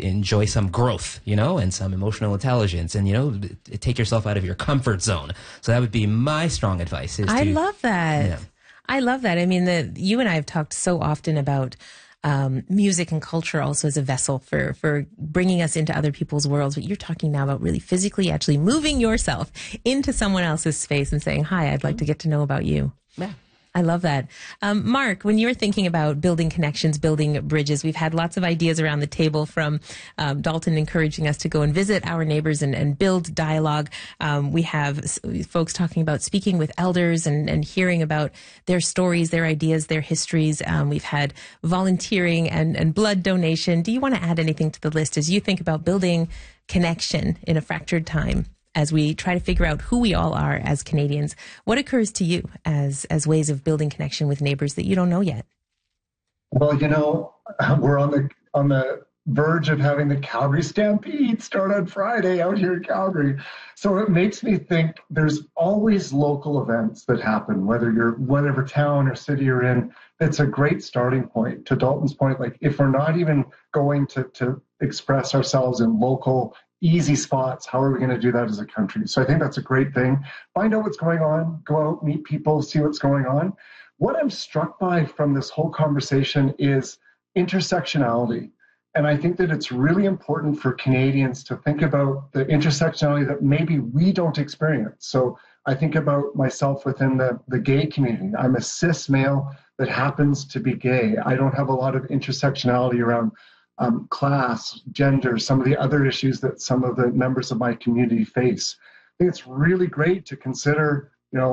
enjoy some growth, and some emotional intelligence, and, take yourself out of your comfort zone. So that would be my strong advice. I love that. I love that. I mean, you and I have talked so often about music and culture also as a vessel for bringing us into other people's worlds. But you're talking now about really physically actually moving yourself into someone else's space and saying, hi, I'd like to get to know about you. Yeah. I love that. Mark, when you're thinking about building connections, building bridges, we've had lots of ideas around the table from Dalton encouraging us to go and visit our neighbors and build dialogue. We have folks talking about speaking with elders and hearing about their stories, their ideas, their histories. We've had volunteering and blood donation. Do you want to add anything to the list as you think about building connection in a fractured time? As we try to figure out who we all are as Canadians, what occurs to you as ways of building connection with neighbors that you don't know yet? Well, we're on the verge of having the Calgary Stampede start on Friday out here in Calgary. So it makes me think there's always local events that happen, whether you're whatever town or city you're in. It's a great starting point. To Dalton's point, like if we're not even going to express ourselves in local easy spots, how are we going to do that as a country? So I think that's a great thing. Find out what's going on, go out, meet people, see what's going on. What I'm struck by from this whole conversation is intersectionality. And I think that it's really important for Canadians to think about the intersectionality that maybe we don't experience. So I think about myself within the gay community. I'm a cis male that happens to be gay. I don't have a lot of intersectionality around class, gender, some of the other issues that some of the members of my community face. I think it's really great to consider,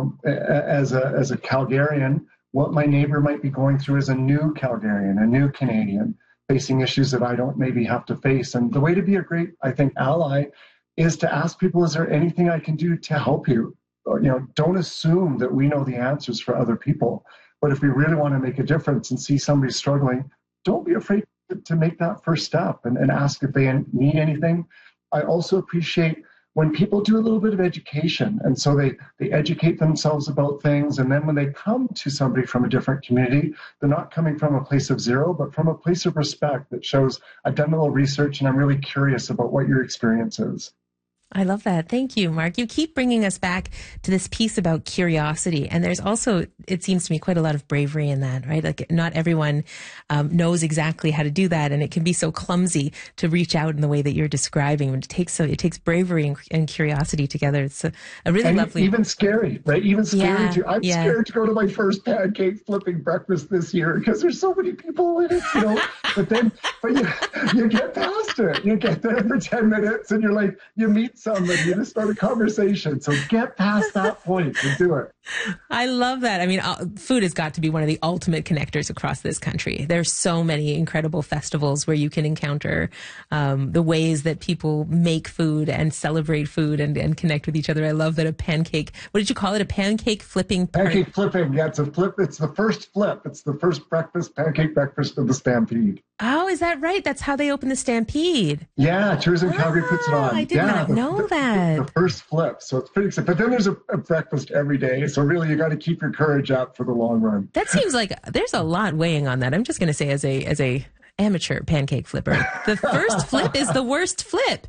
as a Calgarian, what my neighbor might be going through as a new Calgarian, a new Canadian, facing issues that I don't maybe have to face. And the way to be a great, I think, ally is to ask people, is there anything I can do to help you? Don't assume that we know the answers for other people. But if we really want to make a difference and see somebody struggling, don't be afraid to make that first step and ask if they need anything. I also appreciate when people do a little bit of education, and so they educate themselves about things, and then when they come to somebody from a different community, they're not coming from a place of zero, but from a place of respect that shows, I've done a little research and I'm really curious about what your experience is. I love that. Thank you, Mark. You keep bringing us back to this piece about curiosity. And there's also, it seems to me, quite a lot of bravery in that, right? Like not everyone knows exactly how to do that. And it can be so clumsy to reach out in the way that you're describing. It takes bravery and curiosity together. It's a really lovely. Even scary, right? Even scary too. I'm scared to go to my first pancake flipping breakfast this year because there's so many people in it, but you get past it. You get there for 10 minutes and you're like, you meet somebody, you just start a conversation. So get past that point and do it. I love that. I mean, food has got to be one of the ultimate connectors across this country. There's so many incredible festivals where you can encounter the ways that people make food and celebrate food and connect with each other. I love that a pancake, what did you call it? A pancake flipping party? Pancake flipping. Yeah, it's a flip. It's the first flip. It's the first pancake breakfast of the Stampede. Oh, is that right? That's how they open the Stampede. Yeah, Tourism Calgary puts it on. I did not know that. The first flip. So it's pretty exciting. But then there's a breakfast every day. So really, you got to keep your courage up for the long run. That seems like there's a lot weighing on that. I'm just going to say as a amateur pancake flipper, the first flip is the worst flip.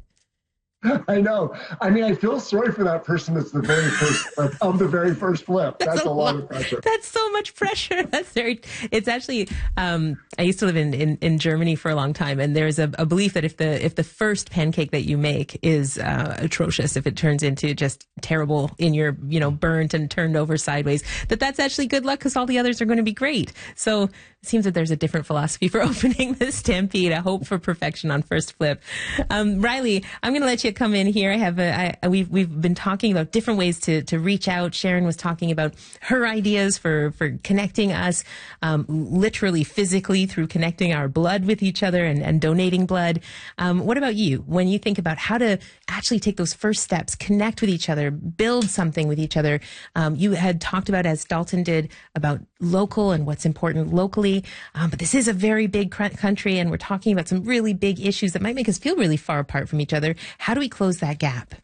I know. I mean, I feel sorry for that person that's the very first of the very first flip. That's a lot of pressure. That's so much pressure. It's actually, I used to live in Germany for a long time, and there's a belief that if the first pancake that you make is atrocious, if it turns into just terrible in your, burnt and turned over sideways, that's actually good luck because all the others are going to be great. So it seems that there's a different philosophy for opening the Stampede, a hope for perfection on first flip. Riley, I'm going to let you come in here. We've been talking about different ways to reach out. Sharon was talking about her ideas for connecting us, literally, physically through connecting our blood with each other and donating blood. What about you? When you think about how to actually take those first steps, connect with each other, build something with each other, you had talked about, as Dalton did, about local and what's important locally. But this is a very big country, and we're talking about some really big issues that might make us feel really far apart from each other. How do we close that gap?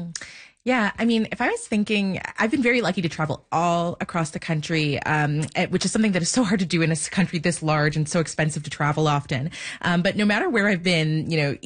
Yeah, I mean, if I was thinking, I've been very lucky to travel all across the country, which is something that is so hard to do in a country this large and so expensive to travel often. But no matter where I've been,